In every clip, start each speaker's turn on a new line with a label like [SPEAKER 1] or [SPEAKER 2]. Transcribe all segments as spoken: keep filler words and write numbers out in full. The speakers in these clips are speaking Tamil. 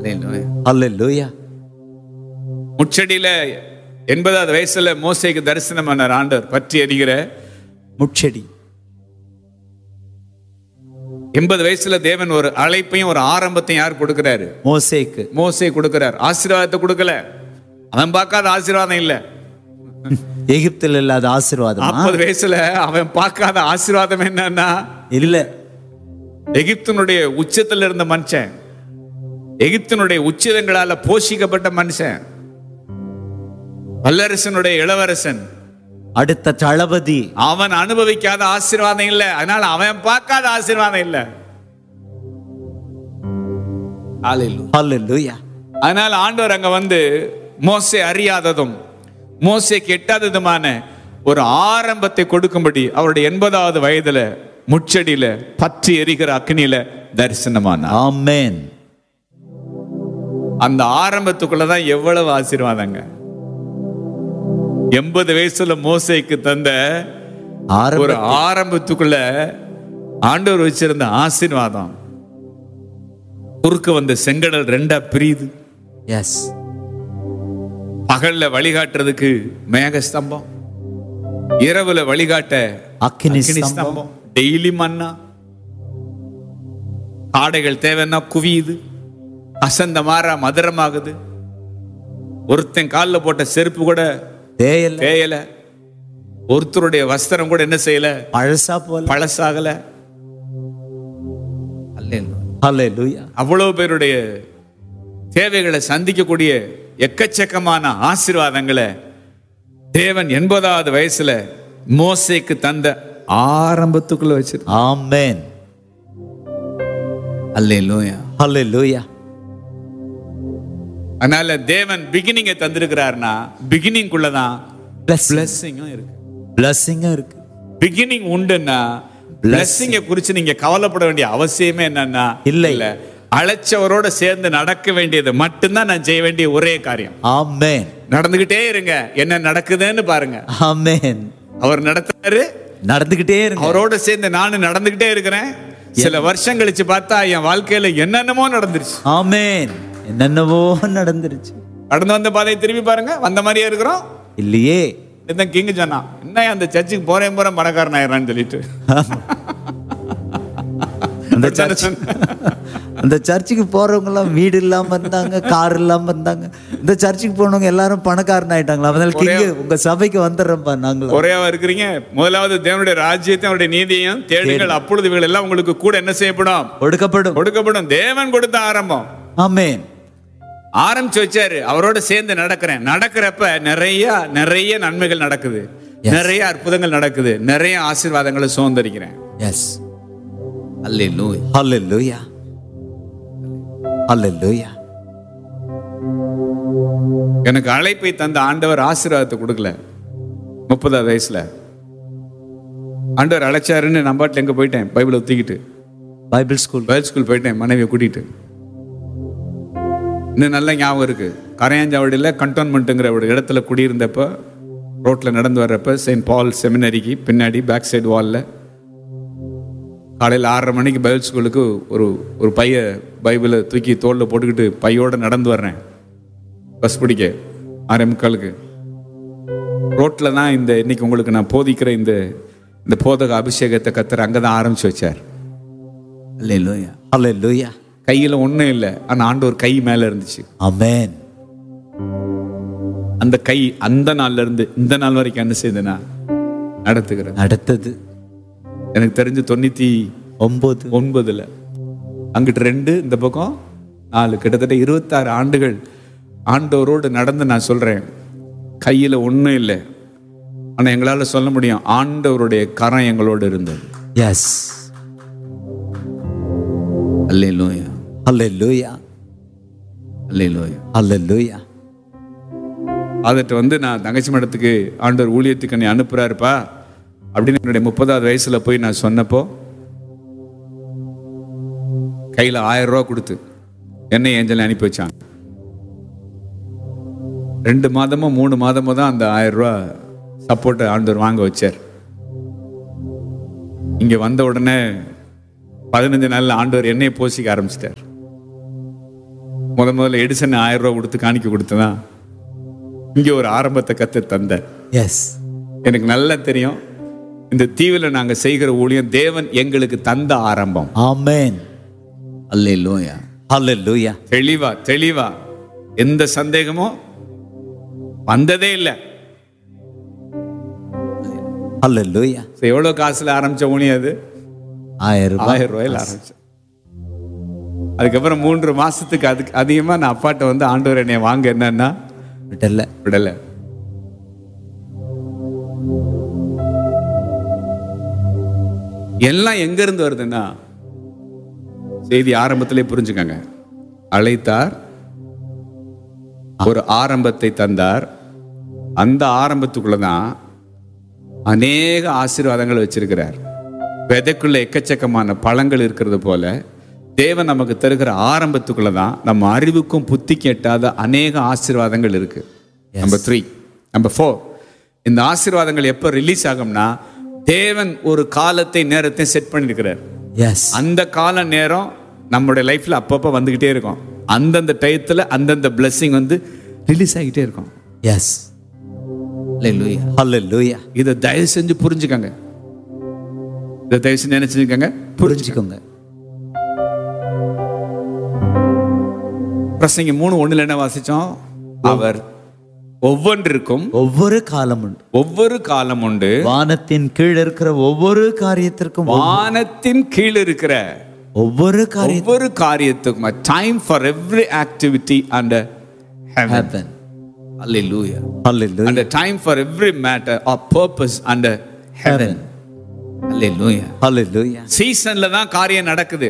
[SPEAKER 1] ஹல்லேலூயா.
[SPEAKER 2] முச்சடியில எண்பதாவது வயசுல மோசேக்கு தரிசனம் பண்ணார் ஆண்டவர். பற்றி எரிகிற
[SPEAKER 1] முட்செடி.
[SPEAKER 2] எண்பது வயசுல தேவன் ஒரு அழைப்பையும் ஒரு ஆரம்பத்தையும் யார் கொடுக்கிறாரு?
[SPEAKER 1] மோசேக்கு.
[SPEAKER 2] மோசே கொடுக்கிறார். ஆசீர்வாதத்தை கொடுக்கல. அவன் பார்க்காத ஆசீர்வாதம் இல்ல.
[SPEAKER 1] எகிப்தில் இல்லாத ஆசீர்வாதம்.
[SPEAKER 2] நாற்பது வயசுல அவன் பார்க்காத ஆசீர்வாதம் என்னன்னா
[SPEAKER 1] இல்ல.
[SPEAKER 2] எகிப்தினுடைய உச்சத்தில் இருந்த மனுஷன், எகிப்தினுடைய உச்சிதங்களால போஷிக்கப்பட்ட மனுஷன், வல்லரசனுடைய இளவரசன்,
[SPEAKER 1] அடுத்த தளபதி,
[SPEAKER 2] அவன் அனுபவிக்காத ஆசீர்வாதம் இல்ல. அதனால அவன் பார்க்காத ஆசீர்வாதம் இல்ல.
[SPEAKER 1] ஹல்லேலூயா.
[SPEAKER 2] அதனால ஆண்டவர் அங்க வந்து மோசே அறியாததும் மோசே எட்டாததுமான ஒரு ஆரம்பத்தை கொடுக்கும்படி அவருடைய எண்பதாவது வயதுல முச்சடியில பற்றி எரிகிற அக்னியில தரிசனமானார்.
[SPEAKER 1] ஆமென்.
[SPEAKER 2] அந்த ஆரம்பத்துக்குள்ளதான் எவ்வளவு ஆசீர்வாதங்க. எண்பது வயசுல மோசேக்கு தந்த ஒரு ஆரம்பத்துக்குள்ள ஆண்டவர் வச்சிருந்த ஆசீர்வாதம் குறுக்க வந்த செங்கடல் ரெண்டா பிரியுது.
[SPEAKER 1] எஸ்.
[SPEAKER 2] பகல்ல வழிகாட்டுறதுக்கு மேக ஸ்தம்பம், இரவுல வழிகாட்ட
[SPEAKER 1] அக்கினி
[SPEAKER 2] அக்கினி ஸ்தம்பம். டெய்லி மன்னா, ஆடைகள் தேவைன்னா குவியுது, அசந்த மாறா மதுரமாகுது. ஒருத்தன் காலில் போட்ட செருப்பு கூட
[SPEAKER 1] தேயல
[SPEAKER 2] தேயல. ஒருத்தருடைய வஸ்திரம் கூட என்ன செய்யல,
[SPEAKER 1] பழசா போல
[SPEAKER 2] பழசாகல.
[SPEAKER 1] ஹல்லேலூயா.
[SPEAKER 2] அவ்வளவு பேருடைய தேவைகளை சந்திக்கக்கூடிய எக்கச்சக்கமான ஆசீர்வாதங்களை தேவன் எண்பதாவது வயசுல மோசேக்கு தந்த ஆரம்பத்துக்குள்ள வச்சு.
[SPEAKER 1] ஆமென்.
[SPEAKER 2] அல்லேலூயா.
[SPEAKER 1] ஹல்லேலூயா.
[SPEAKER 2] அதனால தேவன் பிகினிங்கை தந்திருக்கிறார்னா பிகினிங் குள்ளதான் பிளஸிங்கும் இருக்கு.
[SPEAKER 1] பிளஸிங் இருக்கு.
[SPEAKER 2] பிகினிங் உண்டுன்னா பிளஸிங்கை குறித்து நீங்க கவலைப்பட வேண்டிய அவசியமே என்னன்னா
[SPEAKER 1] இல்லை.
[SPEAKER 2] இல்ல. அழைச்சவரோட சேர்ந்து நடக்க வேண்டியது மட்டும்தான் நான் செய்ய வேண்டிய ஒரே காரியம்.
[SPEAKER 1] ஆமென்.
[SPEAKER 2] நடந்துகிட்டே இருங்க, என்ன நடக்குதுன்னு பாருங்க.
[SPEAKER 1] ஆமென்.
[SPEAKER 2] அவர் நடத்துறாரு,
[SPEAKER 1] நடந்துகிட்டே இருங்க.
[SPEAKER 2] அவரோட சேர்ந்து நானும் நடந்துகிட்டே இருக்கிறேன். சில வருஷம் கழிச்சு பார்த்தா என் வாழ்க்கையில என்னென்னமோ நடந்துருச்சு.
[SPEAKER 1] ஆமென். என்னென்னவோ நடந்துருச்சு.
[SPEAKER 2] கடந்து வந்த பாதையை திரும்பி பாருங்க, வந்த மாதிரியே இருக்கிறோம்
[SPEAKER 1] இல்லையே.
[SPEAKER 2] இதான் கிங் சொன்னா, என்ன அந்த சர்ச்சுக்கு போறேன் போறேன் பணக்காரன் ஆயிரான்னு சொல்லிட்டு
[SPEAKER 1] அந்த சர்ச் அந்த சர்ச்சுக்கு போறவங்க எல்லாம் வீடு இல்லாம இருந்தாங்க, கார் இல்லாம இருந்தாங்க. இந்த சர்ச்சுக்கு போனவங்க எல்லாரும் பணக்காரன் ஆயிட்டாங்களா? அதனால கிங் உங்க சபைக்கு வந்துடுறோம்ப்பா நாங்களும்.
[SPEAKER 2] ஒரேவா இருக்கிறீங்க. முதலாவது தேவனுடைய ராஜ்யத்தை அவருடைய நீதியையும் தேடுங்கள், அப்பொழுது இவைகள் எல்லாம் உங்களுக்கு கூட என்ன செய்யப்படும்?
[SPEAKER 1] கொடுக்கப்படும்.
[SPEAKER 2] கொடுக்கப்படும். தேவன் கொடுத்த ஆரம்பம்.
[SPEAKER 1] ஆமென்.
[SPEAKER 2] ஆரம்பிச்சு வச்சாரு, அவரோட சேர்ந்து நடக்கிறேன். நடக்கிறப்ப நிறைய நிறைய நன்மைகள் நடக்குது, நிறைய அற்புதங்கள் நடக்குது, நிறைய ஆசீர்வாதங்களை சுதந்திரிக்கிறேன்.
[SPEAKER 1] எஸ். ஹல்லேலூயா. ஹல்லேலூயா. ஹல்லேலூயா.
[SPEAKER 2] எனக்கு அழைப்பை தந்த ஆண்டவர் ஆசீர்வாதத்தை கொடுக்கல. முப்பதாவது வயசுல ஆண்டவர் அழைச்சாருன்னு நான் பாட்டில் எங்க போயிட்டேன், பைபிளை தூக்கிட்டு
[SPEAKER 1] பைபிள் ஸ்கூல்
[SPEAKER 2] பைபிள் ஸ்கூல் போயிட்டேன், மனைவியை கூட்டிட்டு. இன்னும் நல்ல ஞாபகம் இருக்கு. கரையாஞ்சாவடியில் கண்டோன்மெண்ட்டுங்கிற ஒரு இடத்துல குடியிருந்தப்ப ரோட்டில் நடந்து வர்றப்ப செயின்ட் பால் செமினரிக்கு பின்னாடி பேக் சைடு வாலில் காலையில் ஆறரை மணிக்கு பைபிள் ஸ்கூலுக்கு ஒரு ஒரு பைய பைபிளை தூக்கி தோளில் போட்டுக்கிட்டு பையோடு நடந்து வர்றேன். பஸ் பிடிக்க ஆறே முக்காலுக்கு ரோட்டில் தான் இந்த இன்னைக்கு உங்களுக்கு நான் போதிக்கிற இந்த இந்த போதக அபிஷேகத்தை கத்தர் அங்கே தான் ஆரம்பிச்சு வச்சார்.
[SPEAKER 1] அல்லேலூயா. அல்லேலூயா.
[SPEAKER 2] கையில் ஒன்றும் இல்லை, ஆனால் ஆண்டவர் கை மேலே இருந்துச்சு.
[SPEAKER 1] ஆமென்.
[SPEAKER 2] அந்த கை அந்த நாள்ல இருந்து இந்த நாள் வரைக்கும் என்ன செய்யுதுன்னா நடத்துகிறேன்.
[SPEAKER 1] நடத்தது
[SPEAKER 2] எனக்கு தெரிஞ்சு தொண்ணூத்தி
[SPEAKER 1] ஒன்பது
[SPEAKER 2] ஒன்பதுல அங்கிட்டு ரெண்டு, இந்த பக்கம் நாலு, கிட்டத்தட்ட இருபத்தாறு ஆண்டுகள் ஆண்டவரோடு நடந்து நான் சொல்றேன். கையில ஒன்றும் இல்லை, ஆனா எங்களால சொல்ல முடியும் ஆண்டவருடைய கரம் எங்களோடு இருந்தது.
[SPEAKER 1] எஸ்.
[SPEAKER 2] அல்லேலூயா.
[SPEAKER 1] அல்லேலூயா.
[SPEAKER 2] அல்லேலூயா.
[SPEAKER 1] அல்லேலூயா.
[SPEAKER 2] அதட்டு வந்து நான் தங்கச்சி மடத்துக்கு ஆண்டவர் ஊழியத்துக்கு என்னை அனுப்புறாருப்பா அப்படின்னு என்னுடைய முப்பதாவது வயசுல போய் நான் சொன்னப்போ கையில் ஆயிரம் ரூபா கொடுத்து என்னை ஏஞ்சல் அனுப்பி வச்சாங்க. ரெண்டு மாதமோ மூணு மாதமோ தான் அந்த ஆயிரம் ரூபா சப்போர்ட்டை ஆண்டவர் வாங்க வச்சார். இங்க வந்த உடனே பதினஞ்சு நாள்ல ஆண்டவர் என்னையை போசிக்க ஆரம்பிச்சிட்டார். முத முதல்ல எடிசன் ஆயிரம் ரூபாய் கொடுத்து காணிக்க கொடுத்ததான் இங்க ஒரு ஆரம்பத்தை கத்து தந்த.
[SPEAKER 1] எஸ்,
[SPEAKER 2] எனக்கு நல்லா தெரியும் இந்த தீவுல நாங்க செய்கிற ஊழியம் தேவன் எங்களுக்கு தந்த ஆரம்பம்.
[SPEAKER 1] ஆமென்.
[SPEAKER 2] அல்லேலூயா,
[SPEAKER 1] ஹல்லேலூயா.
[SPEAKER 2] தெளிவா தெளிவா எந்த சந்தேகமும் வந்ததே இல்லை.
[SPEAKER 1] ஹல்லேலூயா.
[SPEAKER 2] எவ்வளவு காசுல ஆரம்பிச்ச ஊழியம் அது?
[SPEAKER 1] ஆயிரம் ரூபாய்.
[SPEAKER 2] ஆயிரம் ரூபாயில ஆரம்பிச்சேன். அதுக்கப்புறம் மூன்று மாசத்துக்கு அதுக்கு அதிகமா நான் அப்பாட்ட வந்து ஆண்டவர் என்னை வாங்க என்னன்னா
[SPEAKER 1] விடல
[SPEAKER 2] விடல. எல்லாம் எங்க இருந்து வருதுன்னா செய்தி ஆரம்பத்திலே புரிஞ்சுக்கங்க. அழைத்தார், ஒரு ஆரம்பத்தை தந்தார். அந்த ஆரம்பத்துக்குள்ளதான் அநேக ஆசீர்வாதங்கள் வச்சிருக்கிறார். விதைக்குள்ள எக்கச்சக்கமான பழங்கள் இருக்கிறது போல தேவன் நமக்கு தருகிற ஆரம்பத்துக்குள்ளதான் நம்ம அறிவுக்கும் புத்திக்கு எட்டாத அநேக ஆசீர்வாதங்கள் இருக்கு. நம்பர் த்ரீ நம்பர் ஃபோர் இந்த ஆசீர்வாதங்கள் எப்ப ரிலீஸ் ஆகும்னா தேவன் ஒரு காலத்தை நேரத்தை செட் பண்ணிருக்கிறார். அந்த கால நேரம் நம்மளுடைய லைஃப்ல அப்பப்ப வந்துகிட்டே இருக்கும். அந்தந்த டயத்துல அந்தந்த பிளெஸிங் வந்து ரிலீஸ் ஆகிட்டே இருக்கும்.
[SPEAKER 1] எஸ், ஹல்லேலூயா, ஹல்லேலூயா.
[SPEAKER 2] இதை தயவு செஞ்சு புரிஞ்சுக்கங்க. இதை தயவு செஞ்சு நினைச்சுக்கங்க, புரிஞ்சுக்கோங்க. பிரசங்கி மூணு ஒண்ணுல என்ன வாசிச்சோம்? அவர் ஒவ்வொன்றிற்கும்
[SPEAKER 1] ஒவ்வொரு காலம் உண்டு,
[SPEAKER 2] ஒவ்வொரு காலம் உண்டு.
[SPEAKER 1] வானத்தின் கீழ் இருக்கிற ஒவ்வொரு காரியத்திற்கும்,
[SPEAKER 2] வானத்தின் கீழ் இருக்கிற
[SPEAKER 1] ஒவ்வொரு காரியம்
[SPEAKER 2] ஒவ்வொரு காரியத்துக்கும் a time for every activity under heaven.
[SPEAKER 1] heaven.
[SPEAKER 2] Hallelujah.
[SPEAKER 1] Hallelujah.
[SPEAKER 2] And a time for every matter or purpose under heaven. Hallelujah.
[SPEAKER 1] Hallelujah.
[SPEAKER 2] சீசன்ல தான் காரியம் நடக்குது.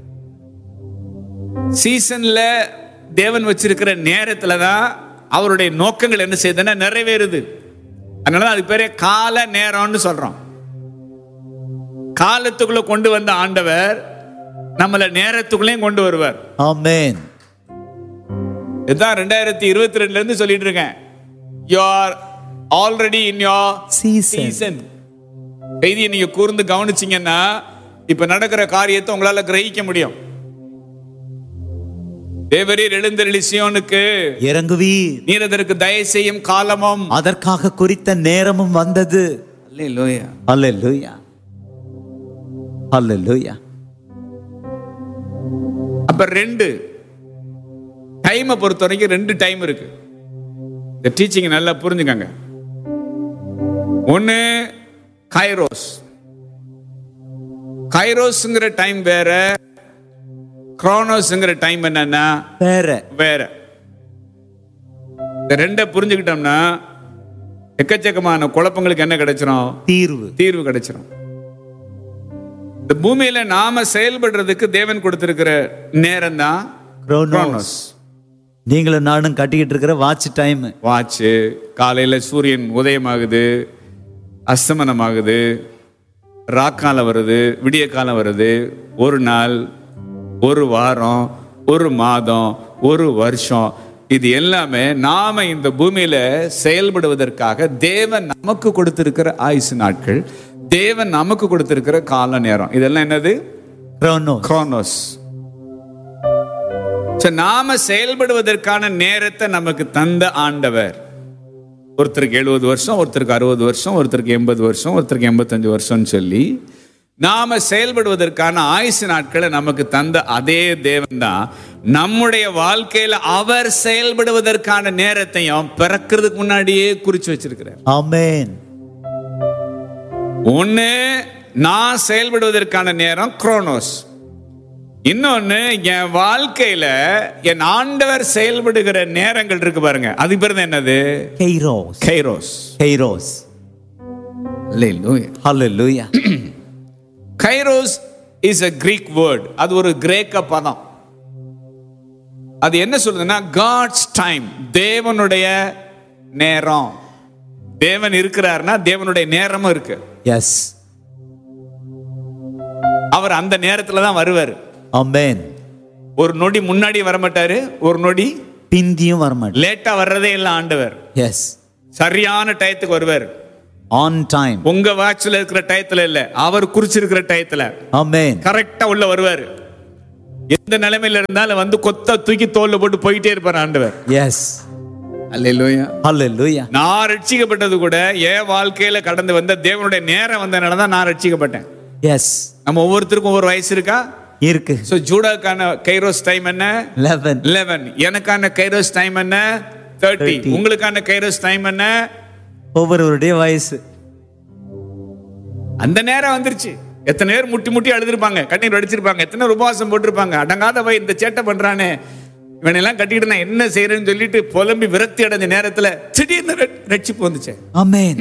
[SPEAKER 2] சீசன்ல தேவன் வச்சிருக்கிற நேரத்துல தான் அவருடைய நோக்கங்கள் என்ன செய்யுதுன்னா நிறைவேறுது. அதனால அதுக்கு பேரே கால நேரம்னு சொல்றோம். காலத்துக்குள்ள கொண்டு வந்த ஆண்டவர் நம்மள நேரத்துக்குள்ளேயும் கொண்டு வருவார்.
[SPEAKER 1] ஆமென்.
[SPEAKER 2] இதான் ரெண்டாயிரத்தி இருபத்தி ரெண்டுல இருந்து சொல்லிட்டு இருக்கேன். You are already in your season. செய்தியை நீங்க கூர்ந்து கவனிச்சீங்கன்னா இப்ப நடக்கிற காரியத்தை உங்களால கிரகிக்க முடியும். தேவரீர் எழுந்தருளி சீயோனுக்கு
[SPEAKER 1] இறங்குவீர்,
[SPEAKER 2] நீர் அதற்கு தயை செய்யும் காலமும்
[SPEAKER 1] அதற்காக குறித்த நேரமும் வந்தது.
[SPEAKER 2] அல்லேலூயா,
[SPEAKER 1] அல்லேலூயா, அல்லேலூயா.
[SPEAKER 2] அப்ப ரெண்டு டைமை பொறுத்த வரைக்கும் ரெண்டு டைம் இருக்கு. இந்த டீச்சிங் நல்லா புரிஞ்சுக்கங்க. ஒன்னு கைரோஸ். கைரோஸ்ங்கிற டைம் வேற, குரோனோஸ்ங்கிற டைம் என்னன்னா
[SPEAKER 1] வேற
[SPEAKER 2] வேற. இந்த ரெண்ட புரிஞ்சுக்கிட்டோம்னா எக்கச்சக்கமான குழப்பங்களுக்கு என்ன கிடைச்சிரும்?
[SPEAKER 1] தீர்வு
[SPEAKER 2] தீர்வு கிடைச்சிரும். இந்த பூமியில நாம செயல்படுறதுக்கு தேவன் கொடுத்திருக்கிற நேரம் தான் குரோனோஸ்.
[SPEAKER 1] நீங்களும் நானும் கட்டிக்கிட்டு இருக்கிற வாட்ச் டைம்.
[SPEAKER 2] வாட்ச் காலையில சூரியன் உதயமாகுது, அஸ்தமனமாகுது, ராக்காலம் வருது, விடிய காலம் வருது. ஒரு நாள், ஒரு வாரம், ஒரு மாதம், ஒரு வருஷம், இது எல்லாமே நாம இந்த பூமியில செயல்படுவதற்காக தேவன் நமக்கு கொடுத்திருக்கிற ஆயுசு நாட்கள், தேவன் நமக்கு கொடுத்திருக்கிற கால நேரம். இதெல்லாம் என்னது?
[SPEAKER 1] குரோனோஸ்.
[SPEAKER 2] குரோனோஸ். நாம செயல்படுவதற்கான நேரத்தை நமக்கு தந்த ஆண்டவர். ஒருத்தருக்கு எழுபது வருஷம், ஒருத்தருக்கு அறுபது வருஷம், ஒருத்தருக்கு எண்பது வருஷம், ஒருத்தருக்கு எண்பத்தஞ்சு வருஷம் சொல்லி நாம செயல்படுவதற்கான ஆயுசு நாட்களை நமக்கு தந்த அதே தேவன் தான் நம்முடைய வாழ்க்கையில அவர் செயல்படுவதற்கான நேரத்தையும் பிறக்கிறதுக்கு முன்னாடியே குறிச்சு வச்சிருக்கிறார்.
[SPEAKER 1] ஆமென்.
[SPEAKER 2] ஒண்ணு நான் செயல்படுவதற்கான நேரம் குரோனோஸ். இன்னொன்னு என் வாழ்க்கையில என் ஆண்டவர் செயல்படுகிற நேரங்கள் இருக்கு பாருங்க, அது பேர் தான் என்னது?
[SPEAKER 1] Kairos.
[SPEAKER 2] Kairos.
[SPEAKER 1] Kairos.
[SPEAKER 2] Hallelujah,
[SPEAKER 1] hallelujah.
[SPEAKER 2] Kairos is a Greek word. அது ஒரு கிரேக்க பதம். அது என்ன சொல்றதுன்னா God's time, தேவனுடைய நேரம். தேவன் இருக்கிறார்னா தேவனுடைய நேரமும் இருக்கு.
[SPEAKER 1] எஸ்.
[SPEAKER 2] அவர் அந்த நேரத்துல தான் வருவார்.
[SPEAKER 1] ஆமென்.
[SPEAKER 2] ஒரு நொடி முன்னாடி வர மாட்டாரு, ஒரு நொடி
[SPEAKER 1] பிந்தியும் வர மாட்டார்.
[SPEAKER 2] லேட்டா வர்றதே இல்ல ஆண்டவர்.
[SPEAKER 1] எஸ்.
[SPEAKER 2] சரியான டயத்துக்கு வருவார்.
[SPEAKER 1] On time.
[SPEAKER 2] உங்க வாட்ச்ல இருக்கிற டயத்துல இல்ல, அவர் குறிச்சிருக்கிற டயத்துல.
[SPEAKER 1] ஆமென்.
[SPEAKER 2] கரெக்டா உள்ள வருவார். எந்த நிலைமையில இருந்தாலும் வந்து கொத்த தூக்கி தோல்ல போட்டு போயிட்டே இருப்பார் ஆண்டவர்.
[SPEAKER 1] எஸ்.
[SPEAKER 2] அல்லேலூயா.
[SPEAKER 1] ஹல்லேலூயா.
[SPEAKER 2] நான் ரட்சிக்கப்பட்டது கூட என் வாழ்க்கையில கடந்து வந்த தேவனுடைய நேரம் வந்தனால தான் நான் ரட்சிக்கப்பட்டேன்.
[SPEAKER 1] எஸ்.
[SPEAKER 2] நம்ம ஒவ்வொருத்தருக்கும் ஒவ்வொரு வயசு இருக்கா?
[SPEAKER 1] இருக்கு.
[SPEAKER 2] சோ ஜூடாக்கான கைரோஸ் டைம் என்ன?
[SPEAKER 1] eleven.
[SPEAKER 2] eleven. எனக்கான கைரோஸ் டைம் என்ன? thirty. உங்களுக்கான கைரோஸ் டைம் என்ன?
[SPEAKER 1] ஒவ்வொருவருடைய வயசு.
[SPEAKER 2] அந்த நேரம் வந்துருச்சு. எத்தனை பேர் முட்டி முட்டி அழுதுருப்பாங்க, கண்ணீர் வடிச்சிருப்பாங்க, எத்தனை உபவாசம் போட்டிருப்பாங்க. அடங்காத போய் இந்த சேட்டை பண்றானே, இவனெல்லாம் கட்டிட்டு நான் என்ன செய்யறேன்னு சொல்லிட்டு புலம்பி விரக்தி அடைஞ்ச நேரத்துல திடீர்னு ரட்சிப்பு வந்துச்சு.
[SPEAKER 1] ஆமென்.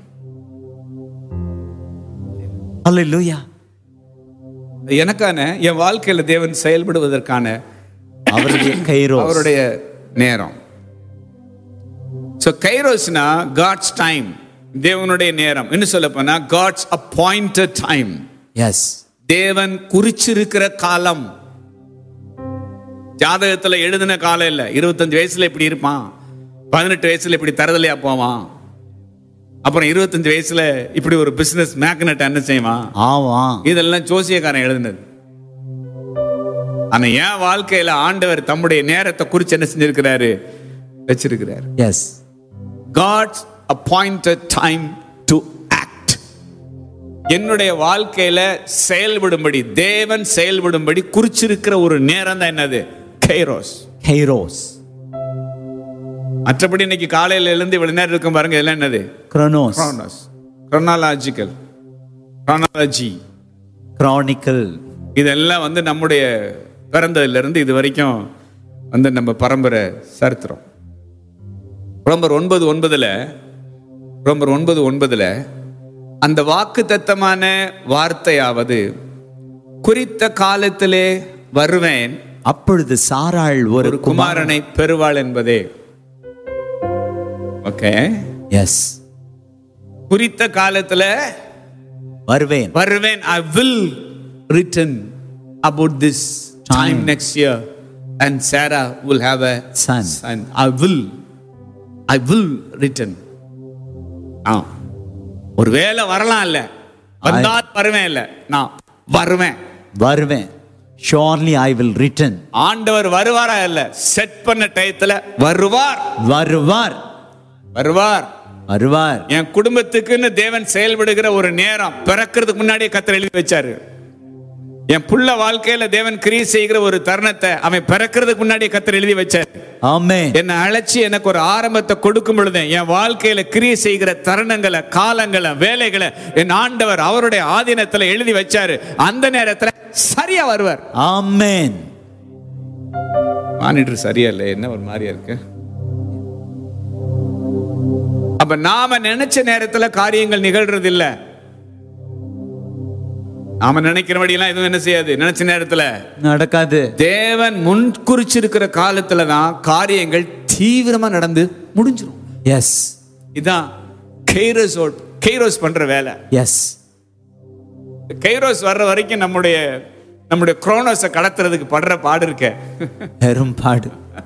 [SPEAKER 1] ஹல்லேலூயா.
[SPEAKER 2] எனக்கான என் வாழ்க்கையில தேவன் செயல்படுவதற்கான
[SPEAKER 1] அவருடைய கைரோஸ்,
[SPEAKER 2] அவருடைய நேரம். சோ கைரோஸ்னா காட்ஸ் டைம், தேவனுடைய நேரம். இன்னும் சொல்ல போனா காட்ஸ் அப்பாயிண்டட் டைம்.
[SPEAKER 1] எஸ்.
[SPEAKER 2] தேவன் குறிச்சிருக்கிற காலம். ஜாதகத்துல எழுதின காலம் இல்ல. இருபத்தஞ்சு வயசுல இப்படி இருப்பான், பதினெட்டு வயசுல இப்படி தரதலையா போவான், அப்புறம் இருபத்தஞ்சு வயசுல இப்படி ஒரு பிசினஸ் மேக்னட் என்ன செய்வான்.
[SPEAKER 1] ஆமா,
[SPEAKER 2] இதெல்லாம் ஜோசியக்காரன் எழுதினது. ஆனா என் வாழ்க்கையில ஆண்டவர் தம்முடைய நேரத்தை குறிச்சு என்ன செஞ்சிருக்கிறாரு? வச்சிருக்கிறார்.
[SPEAKER 1] S.
[SPEAKER 2] God's appointed time to act. என்னுடைய வாழ்க்கையில செயல்படும்படி, தேவன் செயல்படும்படி குறிச்சிருக்கிற ஒரு நேரம் தான் என்னது? கைரோஸ்.
[SPEAKER 1] கைரோஸ்.
[SPEAKER 2] மற்றபடி இன்னைக்கு காலையில இருந்து இவ்வளவு நேரம் இருக்கும் பாருங்க, இதெல்லாம் என்னது?
[SPEAKER 1] Chronos.
[SPEAKER 2] Chronos. Chronological. Chronology.
[SPEAKER 1] Chronicle. இதெல்லாம்
[SPEAKER 2] வந்து நம்முடைய பிறந்ததுல இருந்து இது வரைக்கும் வந்து நம்ம பரம்பரை சரித்திரம். ரோமர் ஒன்பது ஒன்பதுல ரோமர் ஒன்பது ஒன்பதுல அந்த வாக்கு தத்தமான வார்த்தையாவது குறித்த காலத்திலே வருவேன்,
[SPEAKER 1] அப்பொழுது சாராள் ஒரு
[SPEAKER 2] குமாரனை பெறுவாள் என்பதே. ஓகே.
[SPEAKER 1] எஸ்.
[SPEAKER 2] குறித்த காலத்துல
[SPEAKER 1] வருவேன்
[SPEAKER 2] வருவேன். I will return about this time next year and Sarah will have a
[SPEAKER 1] son.
[SPEAKER 2] son. I will I will return. ஆ, ஒருவேளை வரலாம் இல்ல, வந்தால் வருவேன் இல்ல, நான் வருவேன்
[SPEAKER 1] வருவேன். Surely I will return.
[SPEAKER 2] ஆண்டவர் வருவாரா இல்ல, செட் பண்ண டயத்துல வருவார்.
[SPEAKER 1] வருவார்.
[SPEAKER 2] வருவார்.
[SPEAKER 1] வருவார்.
[SPEAKER 2] என் குடும்பத்துக்குன்னு தேவன் செயல்படுகிற ஒரு நேரம் பிறக்கிறதுக்கு முன்னாடியே கர்த்தர் எழுதி வச்சாரு. என் புள்ள வாழ்க்கையில தேவன் கிரியை செய்கிற ஒரு தருணத்தை அவன் பிறக்கிறதுக்கு முன்னாடியே கர்த்தர் எழுதி வச்சார்.
[SPEAKER 1] ஆமென்.
[SPEAKER 2] என்னை அழைச்சி எனக்கு ஒரு ஆரம்பத்தை கொடுக்கும் பொழுது என் வாழ்க்கையில கிரியை செய்கிற தருணங்களை, காலங்களை, வேலைகளை என் ஆண்டவர் அவருடைய ஆதீனத்துல எழுதி வச்சாரு. அந்த நேரத்துல சரியா வருவார்.
[SPEAKER 1] ஆமென்.
[SPEAKER 2] மானிட்டர் சரியா இல்லை, என்ன ஒரு மாதிரியா இருக்கு. அப்ப நாம நினைச்ச நேரத்துல காரியங்கள் நிகழ்றது இல்ல. நாம நினைக்கிறபடி எல்லாம் எதுவும் என்ன செய்யாது, நினைச்ச நேரத்துல
[SPEAKER 1] நடக்காது.
[SPEAKER 2] தேவன் முன் குறிச்சிருக்கிற காலத்துல தான் காரியங்கள் தீவிரமா நடந்து முடிஞ்சிடும்.
[SPEAKER 1] எஸ்.
[SPEAKER 2] இதான் கைரோஸ் கைரோஸ் பண்ற வேலை.
[SPEAKER 1] எஸ்.
[SPEAKER 2] கைரோஸ் வர்ற வரைக்கும் நம்முடைய நம்முடைய குரோனோஸை கடத்துறதுக்கு படுற பாடு இருக்க
[SPEAKER 1] பெரும் பாடு.